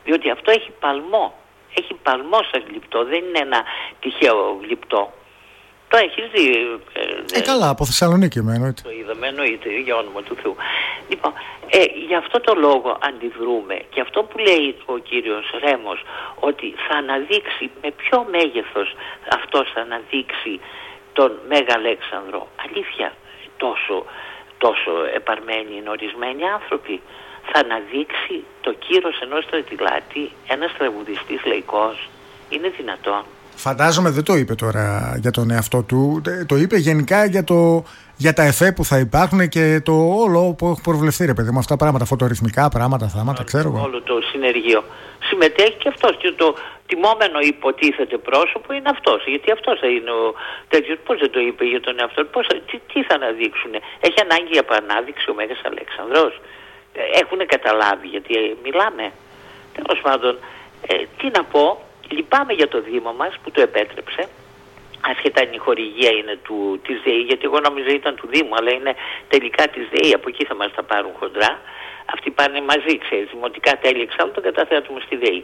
Διότι αυτό έχει παλμό. Έχει παλμό σαν γλυπτό, δεν είναι ένα τυχαίο γλυπτό. Το έχεις δει. Καλά, από Θεσσαλονίκη με εννοείται. Το είδαμε, εννοείται, για όνομα του Θεού. Λοιπόν, γι' αυτό το λόγο αντιδρούμε. Και αυτό που λέει ο κύριος Ρέμος, ότι θα αναδείξει με ποιο μέγεθος αυτός θα αναδείξει τον Μέγα Αλέξανδρο. Αλήθεια, τόσο επαρμένοι είναι ορισμένοι άνθρωποι. Θα αναδείξει το κύρος ενός στρατηγάτη, ένας τραγουδιστής λαϊκός. Είναι δυνατόν? Φαντάζομαι δεν το είπε τώρα για τον εαυτό του. Το είπε γενικά για τα εφέ που θα υπάρχουν και το όλο που έχει προβλεφθεί, ρε παιδί μου. Αυτά πράγματα, φωτορυθμικά πράγματα, θάματα, ξέρω εγώ. Όλο το συνεργείο. Συμμετέχει και αυτός. Και το τιμόμενο υποτίθεται πρόσωπο είναι αυτός. Γιατί αυτός θα είναι ο τέτοιος. Πώς δεν το είπε για τον εαυτό του? Τι θα αναδείξουν? Έχει ανάγκη για επανάδειξη ο Μέγας Αλέξανδρος? Έχουν καταλάβει γιατί μιλάμε? Τέλος πάντων, τι να πω. Λυπάμαι για το Δήμο μας που το επέτρεψε. Ασχετά η χορηγία είναι της ΔΕΗ, γιατί εγώ νόμιζα ήταν του Δήμου, αλλά είναι τελικά της ΔΕΗ, από εκεί θα μας τα πάρουν χοντρά. Αυτοί πάνε μαζί, ξέρεις, δημοτικά τέλη εξάλλου το καταθέτουμε στη ΔΕΗ.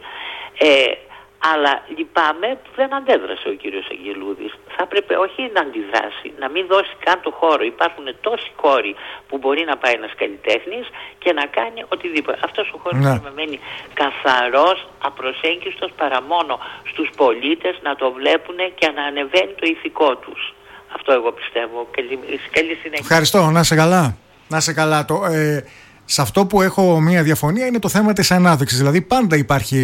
Αλλά λυπάμαι που δεν αντέδρασε ο κύριος Αγγελούδης. Θα έπρεπε όχι να αντιδράσει, να μην δώσει καν το χώρο. Υπάρχουν τόσοι χώροι που μπορεί να πάει ένας καλλιτέχνης και να κάνει οτιδήποτε. Αυτός ο χώρος θα μένει καθαρός, απροσέγγιστος, παρά μόνο στους πολίτες να το βλέπουν και να ανεβαίνει το ηθικό τους. Αυτό εγώ πιστεύω. Καλή συνέχεια. Ευχαριστώ. Να είσαι καλά. Να είσαι καλά. Σε αυτό που έχω μία διαφωνία είναι το θέμα της ανάδειξης. Δηλαδή πάντα υπάρχει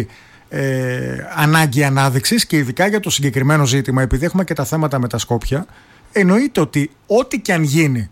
ανάγκη ανάδειξης και ειδικά για το συγκεκριμένο ζήτημα, επειδή έχουμε και τα θέματα με τα Σκόπια, εννοείται ότι ό,τι και αν γίνει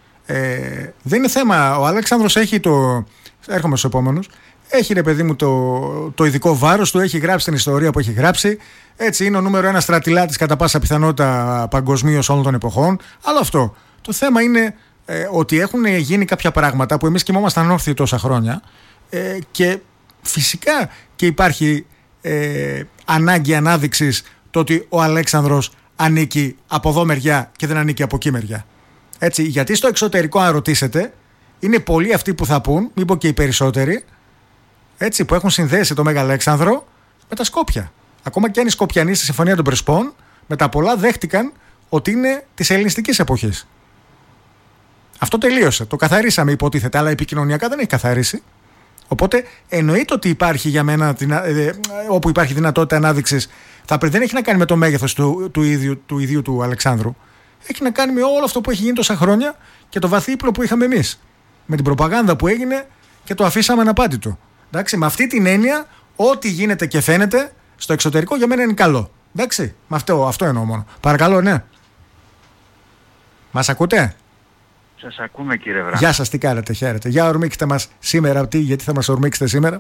δεν είναι θέμα. Ο Αλέξανδρος έχει έρχομαι στους επόμενους, έχει, ρε παιδί μου, το ειδικό βάρος του, έχει γράψει την ιστορία που έχει γράψει, έτσι είναι ο νούμερο ένα στρατιλάτης κατά πάσα πιθανότητα παγκοσμίως όλων των εποχών. Αλλά αυτό το θέμα είναι ότι έχουν γίνει κάποια πράγματα που εμείς κοιμόμασταν όρθιοι τόσα χρόνια, και φυσικά και υπάρχει ανάγκη ανάδειξης το ότι ο Αλέξανδρος ανήκει από εδώ μεριά και δεν ανήκει από εκεί μεριά. Έτσι, γιατί στο εξωτερικό, αν ρωτήσετε, είναι πολλοί αυτοί που θα πούν, μη πω και οι περισσότεροι, έτσι, που έχουν συνδέσει το Μέγα Αλέξανδρο με τα Σκόπια. Ακόμα και αν οι Σκοπιανοί στη Συμφωνία των Πρεσπών, με τα πολλά δέχτηκαν ότι είναι της ελληνιστικής εποχής. Αυτό τελείωσε. Το καθαρίσαμε, υποτίθεται, αλλά επικοινωνιακά δεν έχει καθαρίσει. Οπότε εννοείται ότι υπάρχει για μένα, όπου υπάρχει δυνατότητα ανάδειξης, δεν έχει να κάνει με το μέγεθος του ίδιου του Αλεξάνδρου. Έχει να κάνει με όλο αυτό που έχει γίνει τόσα χρόνια και το βαθύ ύπνο που είχαμε εμείς. Με την προπαγάνδα που έγινε και το αφήσαμε αναπάντητο. Εντάξει, με αυτή την έννοια, ό,τι γίνεται και φαίνεται στο εξωτερικό για μένα είναι καλό. Εντάξει, με αυτό εννοώ μόνο. Παρακαλώ, ναι. Μας ακούτε? Σας ακούμε, κύριε Βράνο. Γεια σας, τι κάνετε, χαίρετε. Για ορμήξτε μας σήμερα, γιατί θα μας ορμήξετε σήμερα?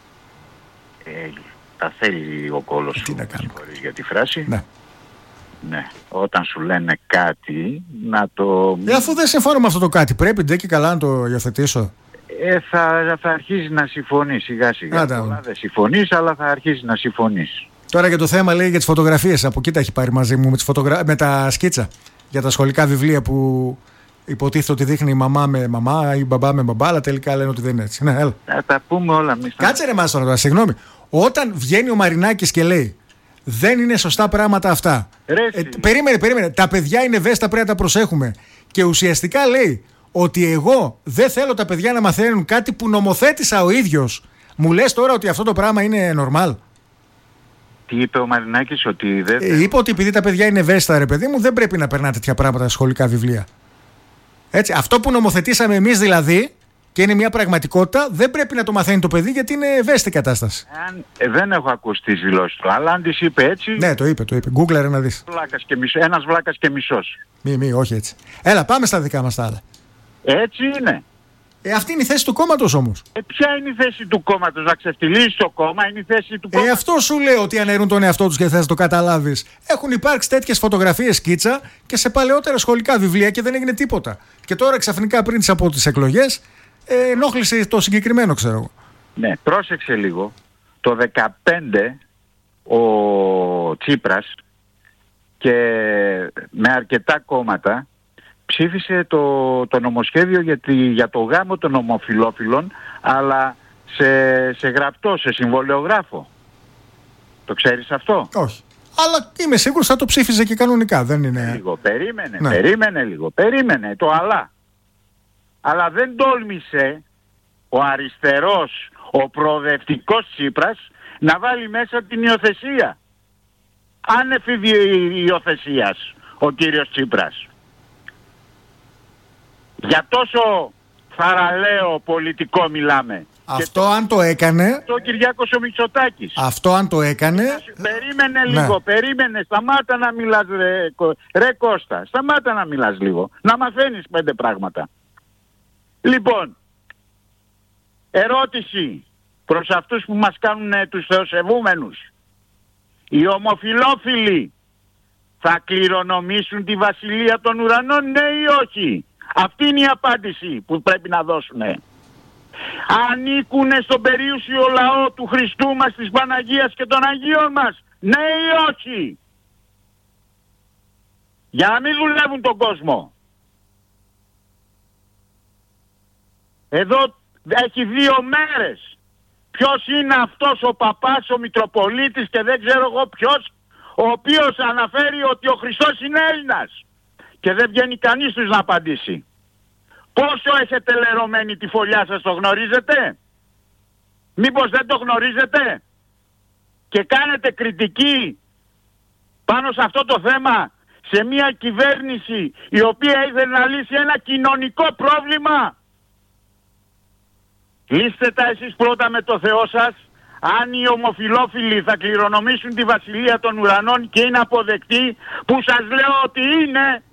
Τα θέλει ο κόλος σου, για τη φράση. Ναι. Ναι. Όταν σου λένε κάτι, να το... Αφού δεν συμφωνώ με αυτό το κάτι, πρέπει ντε και καλά να το υιοθετήσω. Θα αρχίσει να συμφωνείς σιγά σιγά. Δεν συμφωνείς, αλλά θα αρχίσει να συμφωνείς. Τώρα για το θέμα, λέει, για τις φωτογραφίες. Από εκεί τα έχει πάρει μαζί μου με τα σκίτσα. Για τα σχολικά βιβλία που υποτίθεται ότι δείχνει η μαμά με μαμά ή μπαμπά με μπαμπά, αλλά τελικά λένε ότι δεν είναι έτσι. Ναι, έλα. Θα τα πούμε όλα. Κάτσε ρε μας τώρα, συγγνώμη. Όταν βγαίνει ο Μαρινάκης και λέει δεν είναι σωστά πράγματα αυτά. Περίμενε. Τα παιδιά είναι ευαίσθητα, πρέπει να τα προσέχουμε. Και ουσιαστικά λέει ότι εγώ δεν θέλω τα παιδιά να μαθαίνουν κάτι που νομοθέτησα ο ίδιος. Μου λες τώρα ότι αυτό το πράγμα είναι normal? Τι είπε ο Μαρινάκης? Ότι δεν... είπε ότι επειδή τα παιδιά είναι ευαίσθητα, ρε παιδί μου, δεν πρέπει να περνά τέτοια πράγματα στα σχολικά βιβλία. Έτσι, αυτό που νομοθετήσαμε εμείς δηλαδή, και είναι μια πραγματικότητα, δεν πρέπει να το μαθαίνει το παιδί γιατί είναι ευαίσθητη κατάσταση. Δεν έχω ακούσει τις δηλώσεις του, αλλά αν τις είπε έτσι... Ναι, το είπε. Γκούγκλαρε να δεις. Ένας βλάκας και μισός. Όχι έτσι. Έλα, πάμε στα δικά μας τα άλλα. Έτσι είναι. Αυτή είναι η θέση του κόμματος όμως. Ποια είναι η θέση του κόμματος? Να ξεφτυλίσει το κόμμα, είναι η θέση του κόμματος. Αυτό σου λέω, ότι αναιρούν τον εαυτό τους και θες να το καταλάβεις. Έχουν υπάρξει τέτοιες φωτογραφίες σκίτσα και σε παλαιότερα σχολικά βιβλία και δεν έγινε τίποτα. Και τώρα ξαφνικά πριν από τις εκλογές ενόχλησε το συγκεκριμένο, ξέρω εγώ. Ναι, πρόσεξε λίγο. Το 2015 ο Τσίπρας και με αρκετά κόμματα ψήφισε το νομοσχέδιο για το γάμο των ομοφυλόφιλων, αλλά σε γραπτό, σε συμβολιογράφο. Το ξέρεις αυτό? Όχι. Αλλά είμαι σίγουρος θα το ψήφιζε και κανονικά, δεν είναι... Λίγο, περίμενε το αλλά. Αλλά δεν τόλμησε ο αριστερός, ο προοδευτικός Τσίπρας να βάλει μέσα την υιοθεσία. Άνευ υιοθεσίας ο κύριος Τσίπρας. Για τόσο θαραλέο πολιτικό μιλάμε. Αυτό αν το έκανε... Το Κυριάκος ο Μητσοτάκης. Αυτό αν το έκανε... Περίμενε λίγο, περίμενε. Σταμάτα να μιλάς ρε Κώστα. Σταμάτα να μιλάς λίγο. Να μαθαίνεις 5 πράγματα. Λοιπόν, ερώτηση προς αυτούς που μας κάνουν τους θεοσεβούμενους. Οι ομοφυλόφιλοι θα κληρονομήσουν τη βασιλεία των ουρανών, ναι ή όχι? Αυτή είναι η απάντηση που πρέπει να δώσουνε. Ανήκουνε στον περίουσιο λαό του Χριστού μας, της Παναγίας και των Αγίων μας, ναι ή όχι? Για να μην δουλεύουν τον κόσμο. Εδώ έχει 2 μέρες. Ποιος είναι αυτός ο παπάς, ο Μητροπολίτης και δεν ξέρω εγώ ποιος, ο οποίος αναφέρει ότι ο Χριστός είναι Έλληνας? Και δεν βγαίνει κανείς τους να απαντήσει. Πόσο έχετε λερωμένη τη φωλιά σας, το γνωρίζετε? Μήπως δεν το γνωρίζετε? Και κάνετε κριτική πάνω σε αυτό το θέμα, σε μια κυβέρνηση η οποία ήθελε να λύσει ένα κοινωνικό πρόβλημα. Λύστε τα εσείς πρώτα με το Θεό σας. Αν οι ομοφυλόφιλοι θα κληρονομήσουν τη βασιλεία των ουρανών και είναι αποδεκτοί, που σας λέω ότι είναι,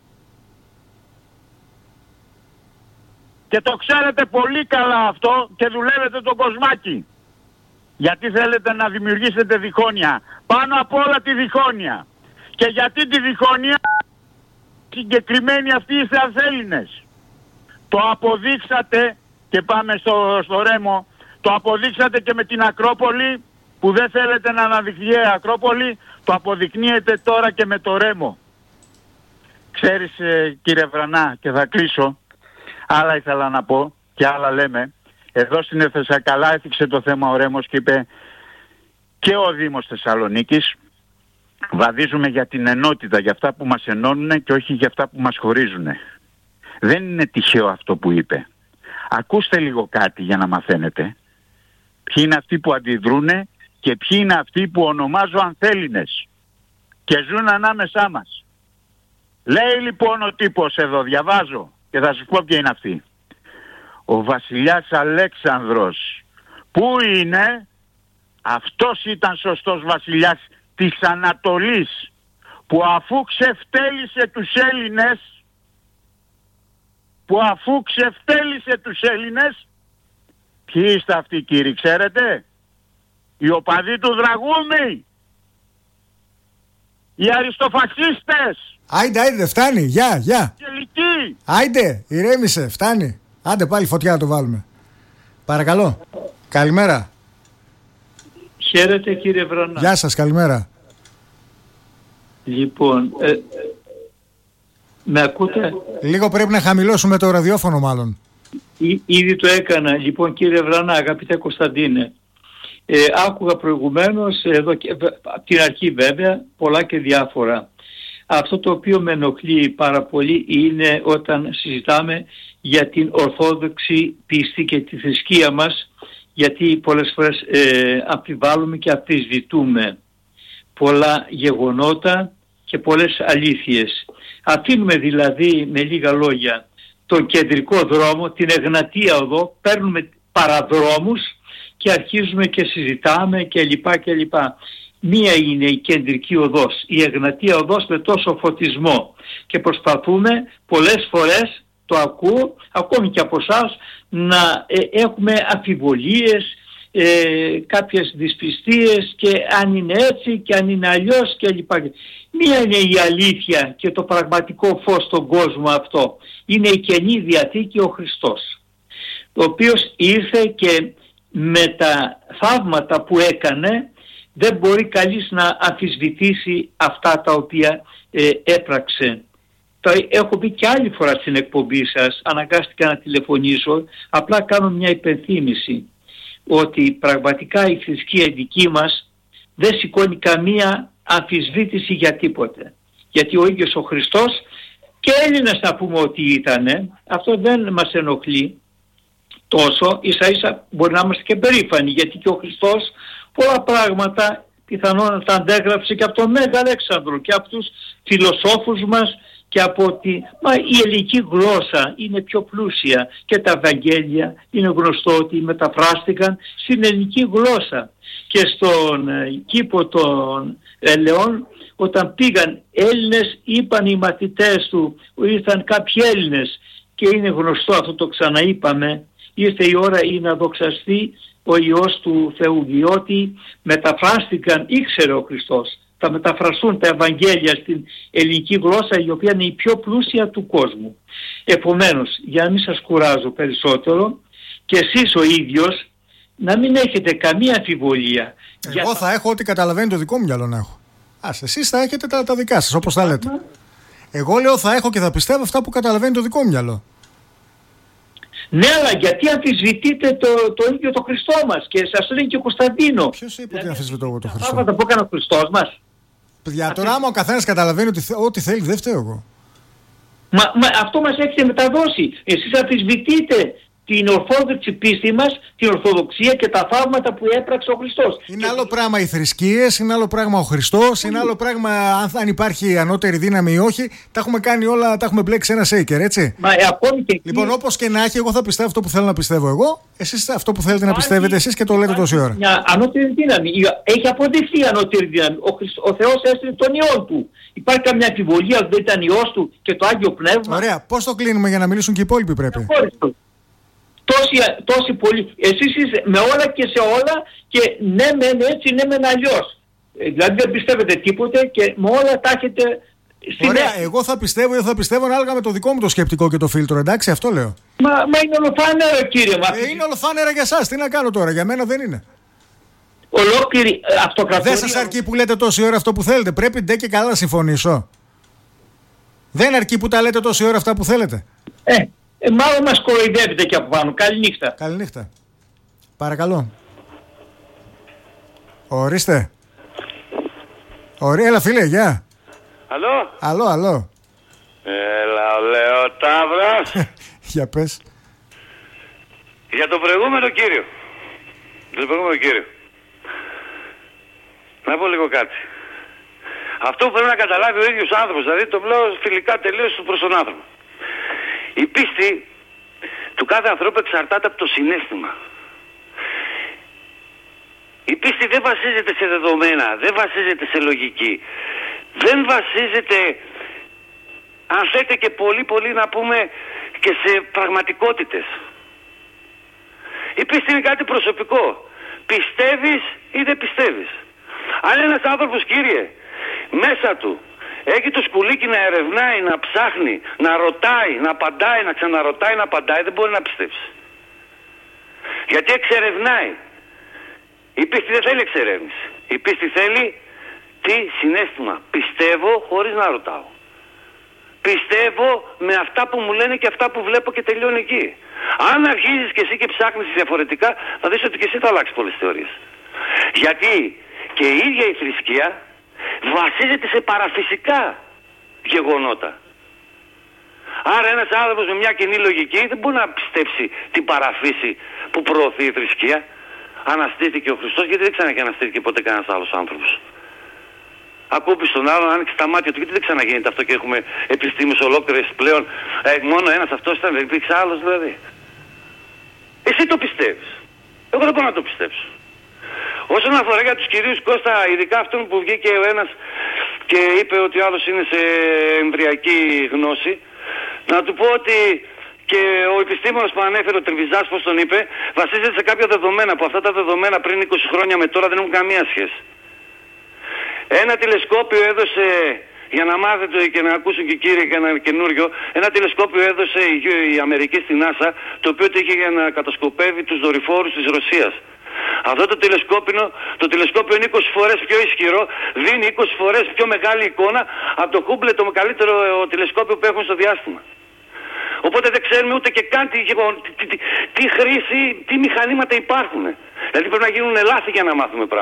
και το ξέρετε πολύ καλά αυτό και δουλεύετε τον κοσμάκι. Γιατί θέλετε να δημιουργήσετε διχόνοια? Πάνω απ' όλα τη διχόνοια. Και γιατί τη διχόνοια? Συγκεκριμένοι αυτοί είστε Αθέλληνες. Το αποδείξατε, και πάμε στο Ρέμο, το αποδείξατε και με την Ακρόπολη, που δεν θέλετε να αναδειχθεί Ακρόπολη, το αποδεικνύετε τώρα και με το Ρέμο. Ξέρεις κύριε Βρανά, και θα κλείσω, άλλα ήθελα να πω και άλλα λέμε. Εδώ στην Εθεσσαλονίκη καλά έθιξε το θέμα ο Ρέμος και είπε και ο Δήμος Θεσσαλονίκης, βαδίζουμε για την ενότητα, για αυτά που μας ενώνουν και όχι για αυτά που μας χωρίζουν. Δεν είναι τυχαίο αυτό που είπε. Ακούστε λίγο κάτι για να μαθαίνετε. Ποιοι είναι αυτοί που αντιδρούνε και ποιοι είναι αυτοί που ονομάζω ανθέλληνες και ζουν ανάμεσά μας. Λέει λοιπόν ο τύπος εδώ, διαβάζω και θα σας πω ποιοι είναι αυτοί. Ο βασιλιάς Αλέξανδρος, πού είναι? Αυτός ήταν σωστός βασιλιάς της Ανατολής, που αφού ξεφτέλησε τους Έλληνες, ποιοι είστε αυτοί κύριοι, ξέρετε? Οι οπαδοί του Δραγούμη, οι αριστοφασίστες. Άιντε, φτάνει, γεια. Τελική. Άιντε, ηρέμησε, φτάνει. Άντε πάλι φωτιά να το βάλουμε. Παρακαλώ, καλημέρα. Χαίρετε κύριε Βρανά. Γεια σας, καλημέρα. Λοιπόν, με ακούτε? Λίγο πρέπει να χαμηλώσουμε το ραδιόφωνο μάλλον. Ήδη το έκανα. Λοιπόν κύριε Βρανά, αγαπητέ Κωνσταντίνε, άκουγα προηγουμένως, εδώ από την αρχή βέβαια, πολλά και διάφορα. Αυτό το οποίο με ενοχλεί πάρα πολύ είναι όταν συζητάμε για την ορθόδοξη πίστη και τη θρησκεία μας, γιατί πολλές φορές αμφιβάλλουμε και αμφισβητούμε πολλά γεγονότα και πολλές αλήθειες. Αφήνουμε δηλαδή με λίγα λόγια τον κεντρικό δρόμο, την Εγνατία οδό, παίρνουμε παραδρόμους και αρχίζουμε και συζητάμε κλπ. Μία είναι η κεντρική οδός, η Εγνατία οδός με τόσο φωτισμό και προσπαθούμε πολλές φορές, το ακούω, ακόμη και από εσάς, να έχουμε αμφιβολίες, κάποιες δυσπιστίες και αν είναι έτσι και αν είναι αλλιώς κλπ. Μία είναι η αλήθεια και το πραγματικό φως στον κόσμο αυτό. Είναι η Καινή Διαθήκη, ο Χριστός, ο οποίος ήρθε και με τα θαύματα που έκανε δεν μπορεί κανείς να αμφισβητήσει αυτά τα οποία έπραξε. Το έχω πει και άλλη φορά στην εκπομπή σας, αναγκάστηκα να τηλεφωνήσω, απλά κάνω μια υπενθύμηση. ότι πραγματικά η θρησκεία δική μας δεν σηκώνει καμία αμφισβήτηση για τίποτε. Γιατί ο ίδιος ο Χριστός, και Έλληνας να πούμε ότι ήτανε, αυτό δεν μας ενοχλεί τόσο, ίσα ίσα μπορεί να είμαστε και περήφανοι, γιατί και ο Χριστός πολλά πράγματα πιθανόν να τα αντέγραψε και από τον Μέγα Αλέξανδρο και από τους φιλοσόφους μας και από Μα η ελληνική γλώσσα είναι πιο πλούσια και τα Ευαγγέλια είναι γνωστό ότι μεταφράστηκαν στην ελληνική γλώσσα. Και στον κήπο των Ελαιών, όταν πήγαν Έλληνες, είπαν οι μαθητές του, ήρθαν κάποιοι Έλληνες και είναι γνωστό, αυτό το ξαναείπαμε, ήρθε η ώρα ή να δοξαστεί ο Υιός του Θεού, διότι μεταφράστηκαν, ήξερε ο Χριστός, θα μεταφραστούν τα Ευαγγέλια στην ελληνική γλώσσα, η οποία είναι η πιο πλούσια του κόσμου. Επομένως, για να μην σας κουράζω περισσότερο, και εσείς ο ίδιος να μην έχετε καμία αμφιβολία. Εγώ θα έχω ό,τι καταλαβαίνει το δικό μου μυαλό να έχω. Εσείς θα έχετε τα δικά σας, όπως τα λέτε. Εγώ λέω θα έχω και θα πιστεύω αυτά που καταλαβαίνει το δικό μου μυαλό. Ναι, αλλά γιατί αμφισβητείτε το ίδιο το Χριστό μας, και σας λέει και ο Κωνσταντίνο. Ποιος είπε ότι αμφισβητώ εγώ το Χριστό? Αυτά που έκανε ο Χριστός μας. Παιδιά, τώρα άμα ο καθένας καταλαβαίνει ό,τι θέλει, δεν φταίω εγώ. Μα αυτό μας έχετε μεταδώσει. Εσείς αμφισβητείτε την ορθόδοξη πίστη μας, την ορθοδοξία και τα θαύματα που έπραξε ο Χριστός. Είναι άλλο πράγμα οι θρησκείες, είναι άλλο πράγμα ο Χριστός, είναι άλλο πράγμα αν υπάρχει ανώτερη δύναμη ή όχι. Τα έχουμε κάνει όλα, τα έχουμε μπλέξει ένα σέικερ, έτσι. Ακόμη και λοιπόν, όπως και να έχει, εγώ θα πιστεύω αυτό που θέλω να πιστεύω εγώ. Εσείς αυτό που θέλετε να πιστεύετε εσείς και το λέτε τόση ώρα. Μια ανώτερη δύναμη. Έχει αποδειχθεί η ανώτερη δύναμη. Ο Θεός έστειλε τον Υιόν του. Υπάρχει καμιά αμφιβολία ότι δεν ήταν Υιός του και το Άγιο Πνεύμα? Ωραία. Πώς το κλείνουμε για να μιλήσουν και οι υπόλοιποι πρέπει? Τόσοι πολλοί. Εσείς είστε με όλα και σε όλα και ναι μεν έτσι, ναι μεν αλλιώς. Δηλαδή δεν πιστεύετε τίποτε και με όλα τα έχετε στην. Ωραία, εγώ θα πιστεύω ή δεν θα πιστεύω ανάλογα με το δικό μου το σκεπτικό και το φίλτρο, εντάξει, αυτό λέω. Μα είναι ολοφάνερα, κύριε. Είναι ολοφάνερα για εσάς, τι να κάνω τώρα, για μένα δεν είναι. Ολόκληρη αυτοκρατορία. Δεν σας αρκεί που λέτε τόση ώρα αυτό που θέλετε? Πρέπει ντε και καλά να συμφωνήσω. Δεν αρκεί που τα λέτε τόση ώρα αυτά που θέλετε? Μάλλον μας κοροϊδεύετε και από πάνω. Καληνύχτα. Καληνύχτα. Παρακαλώ. Ορίστε. Έλα φίλε, γεια. Αλλό. Έλα, ο Λεωτάβρας. Για πες. Για το προηγούμενο κύριο. Να πω λίγο κάτι. Αυτό που πρέπει να καταλάβει ο ίδιος άνθρωπος, δηλαδή το λέω φιλικά τελείως προς τον άνθρωπο. Η πίστη του κάθε ανθρώπου εξαρτάται από το συναίσθημα. Η πίστη δεν βασίζεται σε δεδομένα, δεν βασίζεται σε λογική. Δεν βασίζεται, αν θέλετε και πολύ να πούμε, και σε πραγματικότητες. Η πίστη είναι κάτι προσωπικό. Πιστεύεις ή δεν πιστεύεις. Αν ένας άνθρωπος, κύριε, μέσα του έχει το σκουλίκι να ερευνάει, να ψάχνει, να ρωτάει, να απαντάει, να ξαναρωτάει, να απαντάει, δεν μπορεί να πιστέψει. Γιατί εξερευνάει. Η πίστη δεν θέλει εξερεύνηση. Η πίστη θέλει τι? Συναίσθημα. Πιστεύω χωρίς να ρωτάω. Πιστεύω με αυτά που μου λένε και αυτά που βλέπω και τελειώνει εκεί. Αν αρχίζεις και εσύ και ψάχνεις διαφορετικά, θα δεις ότι και εσύ θα αλλάξεις πολλές θεωρίες. Γιατί και η ίδια η θρησκεία βασίζεται σε παραφυσικά γεγονότα. Άρα ένας άνθρωπος με μια κοινή λογική δεν μπορεί να πιστέψει την παραφύση που προωθεί η θρησκεία. Αναστήθηκε ο Χριστός, γιατί δεν ξαναγενναστήθηκε ποτέ κανένας άλλος άνθρωπος. Ακούμπησε τον άλλον, άνοιξε τα μάτια του, γιατί δεν ξαναγίνεται αυτό και έχουμε επιστήμες ολόκληρες πλέον. Μόνο ένας αυτός ήταν, δεν υπήρξε άλλος δηλαδή. Εσύ το πιστεύεις. Εγώ δεν μπορώ να το πιστέψω. Όσον αφορά για τους κυρίους Κώστα, ειδικά αυτόν που βγήκε ο ένας και είπε ότι ο άλλος είναι σε εμβριακή γνώση, να του πω ότι και ο επιστήμονας που ανέφερε, ο Τριβιζάς, πώς τον είπε, βασίζεται σε κάποια δεδομένα, που αυτά τα δεδομένα πριν 20 χρόνια με τώρα δεν έχουν καμία σχέση. Ένα τηλεσκόπιο έδωσε, για να μάθετε και να ακούσουν και οι κύριοι και ένα καινούριο, ένα τηλεσκόπιο έδωσε η Αμερική στην NASA, το οποίο είχε για να κατασκοπεύει τους δορυφόρους της Ρωσίας. Αυτό το τηλεσκόπιο είναι 20 φορές πιο ισχυρό, δίνει 20 φορές πιο μεγάλη εικόνα από το Hubble, το μεγαλύτερο τηλεσκόπιο που έχουν στο διάστημα. Οπότε δεν ξέρουμε ούτε και καν τι χρήση, τι μηχανήματα υπάρχουν. Δηλαδή πρέπει να γίνουν λάθη για να μάθουμε πράγματα.